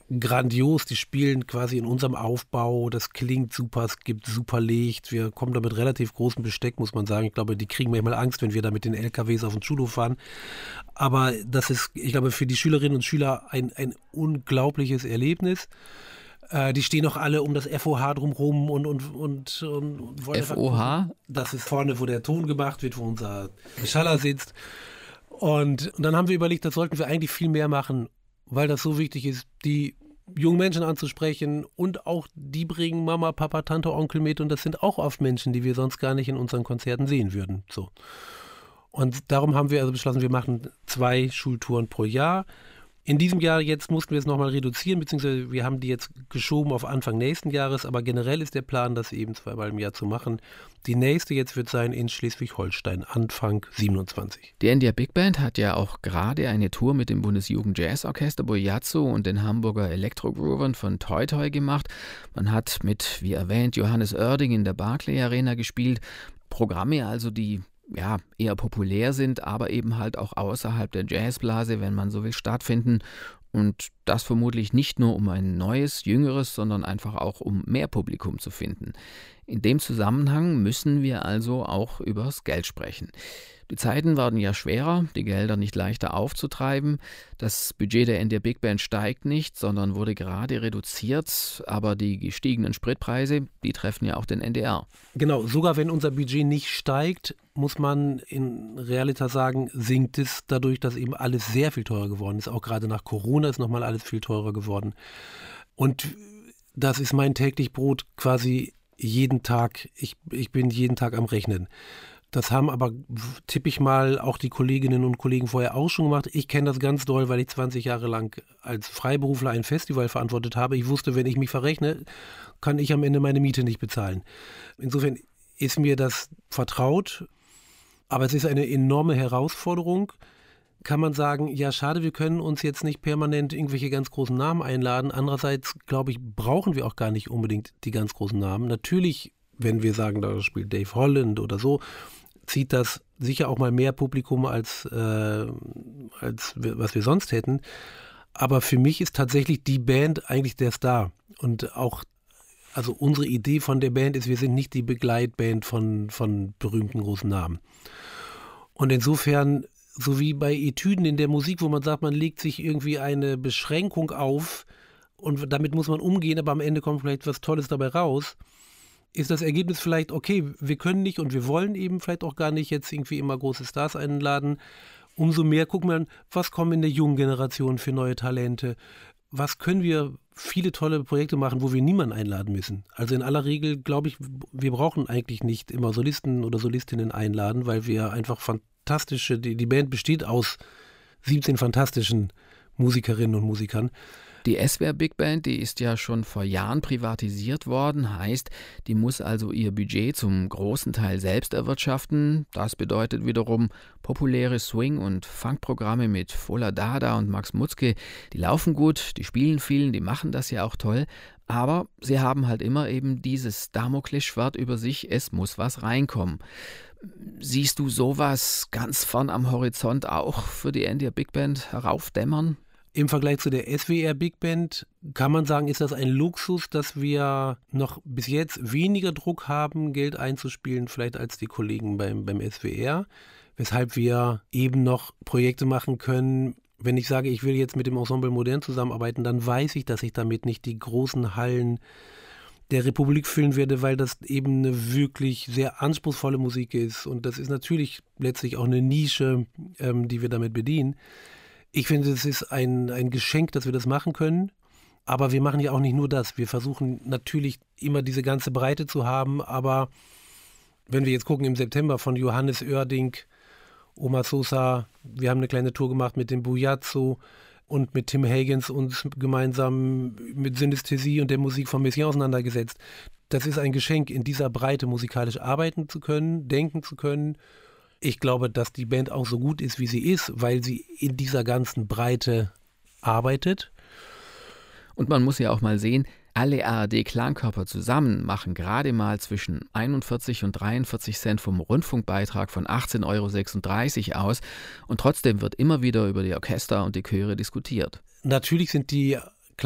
grandios, die spielen quasi in unserem Aufbau, das klingt super, es gibt super Licht, wir kommen da mit relativ großem Besteck, muss man sagen. Ich glaube, die kriegen manchmal Angst, wenn wir da mit den LKWs auf den Schulhof fahren. Aber das ist, ich glaube, für die Schülerinnen und Schüler ein unglaubliches Erlebnis. Die stehen auch alle um das FOH drumherum und wollen FOH? Das ist vorne, wo der Ton gemacht wird, wo unser Schaller sitzt. Und dann haben wir überlegt, das sollten wir eigentlich viel mehr machen, weil das so wichtig ist, die jungen Menschen anzusprechen und auch die bringen Mama, Papa, Tante, Onkel mit und das sind auch oft Menschen, die wir sonst gar nicht in unseren Konzerten sehen würden. So. Und darum haben wir also beschlossen, wir machen 2 Schultouren pro Jahr. In diesem Jahr jetzt mussten wir es nochmal reduzieren, beziehungsweise wir haben die jetzt geschoben auf Anfang nächsten Jahres, aber generell ist der Plan, das eben 2-mal im Jahr zu machen. Die nächste jetzt wird sein in Schleswig-Holstein, Anfang 27. Die NDR Big Band hat ja auch gerade eine Tour mit dem Bundesjugend-Jazz-Orchester Bojazzo und den Hamburger Elektro-Groovern von Toi Toi gemacht. Man hat mit, wie erwähnt, Johannes Oerding in der Barclay Arena gespielt. Programme also, die eher populär sind, aber eben halt auch außerhalb der Jazzblase, wenn man so will, stattfinden. Und das vermutlich nicht nur, um ein neues, jüngeres, sondern einfach auch, um mehr Publikum zu finden. In dem Zusammenhang müssen wir also auch übers Geld sprechen. Die Zeiten werden ja schwerer, die Gelder nicht leichter aufzutreiben. Das Budget der NDR Big Band steigt nicht, sondern wurde gerade reduziert. Aber die gestiegenen Spritpreise, die treffen ja auch den NDR. Genau, sogar wenn unser Budget nicht steigt, muss man in Realität sagen, sinkt es dadurch, dass eben alles sehr viel teurer geworden ist. Auch gerade nach Corona ist nochmal alles viel teurer geworden. Und das ist mein täglich Brot quasi jeden Tag. Ich bin jeden Tag am Rechnen. Das haben aber, tippe ich mal, auch die Kolleginnen und Kollegen vorher auch schon gemacht. Ich kenne das ganz doll, weil ich 20 Jahre lang als Freiberufler ein Festival verantwortet habe. Ich wusste, wenn ich mich verrechne, kann ich am Ende meine Miete nicht bezahlen. Insofern ist mir das vertraut, aber es ist eine enorme Herausforderung. Kann man sagen, ja schade, wir können uns jetzt nicht permanent irgendwelche ganz großen Namen einladen. Andererseits, glaube ich, brauchen wir auch gar nicht unbedingt die ganz großen Namen. Natürlich, wenn wir sagen, da spielt Dave Holland oder so, zieht das sicher auch mal mehr Publikum als was wir sonst hätten. Aber für mich ist tatsächlich die Band eigentlich der Star. Und auch, also unsere Idee von der Band ist, wir sind nicht die Begleitband von berühmten großen Namen. Und insofern, so wie bei Etüden in der Musik, wo man sagt, man legt sich irgendwie eine Beschränkung auf und damit muss man umgehen, aber am Ende kommt vielleicht was Tolles dabei raus, ist das Ergebnis vielleicht, okay, wir können nicht und wir wollen eben vielleicht auch gar nicht jetzt irgendwie immer große Stars einladen. Umso mehr gucken wir, was kommen in der jungen Generation für neue Talente, was können wir viele tolle Projekte machen, wo wir niemanden einladen müssen. Also in aller Regel, glaube ich, wir brauchen eigentlich nicht immer Solisten oder Solistinnen einladen, weil wir einfach fantastische, die Band besteht aus 17 fantastischen Musikerinnen und Musikern. Die SWR Big Band, die ist ja schon vor Jahren privatisiert worden, heißt, die muss also ihr Budget zum großen Teil selbst erwirtschaften. Das bedeutet wiederum, populäre Swing- und Funkprogramme mit Fola Dada und Max Mutzke, die laufen gut, die spielen viel, die machen das ja auch toll, aber sie haben halt immer eben dieses Damoklesschwert über sich, es muss was reinkommen. Siehst du sowas ganz fern am Horizont auch für die NDR Big Band heraufdämmern? Im Vergleich zu der SWR Big Band kann man sagen, ist das ein Luxus, dass wir noch bis jetzt weniger Druck haben, Geld einzuspielen, vielleicht als die Kollegen beim SWR, weshalb wir eben noch Projekte machen können. Wenn ich sage, ich will jetzt mit dem Ensemble Modern zusammenarbeiten, dann weiß ich, dass ich damit nicht die großen Hallen der Republik füllen werde, weil das eben eine wirklich sehr anspruchsvolle Musik ist. Und das ist natürlich letztlich auch eine Nische, die wir damit bedienen. Ich finde, es ist ein Geschenk, dass wir das machen können, aber wir machen ja auch nicht nur das. Wir versuchen natürlich immer diese ganze Breite zu haben, aber wenn wir jetzt gucken im September von Johannes Oerding, Omar Sosa, wir haben eine kleine Tour gemacht mit dem Bojazzo und mit Tim Higgins uns gemeinsam mit Synästhesie und der Musik von Messiaen auseinandergesetzt. Das ist ein Geschenk, in dieser Breite musikalisch arbeiten zu können, denken zu können. Ich glaube, dass die Band auch so gut ist, wie sie ist, weil sie in dieser ganzen Breite arbeitet. Und man muss ja auch mal sehen, alle ARD-Klangkörper zusammen machen gerade mal zwischen 41 und 43 Cent vom Rundfunkbeitrag von 18,36 € aus. Und trotzdem wird immer wieder über die Orchester und die Chöre diskutiert. Natürlich sind die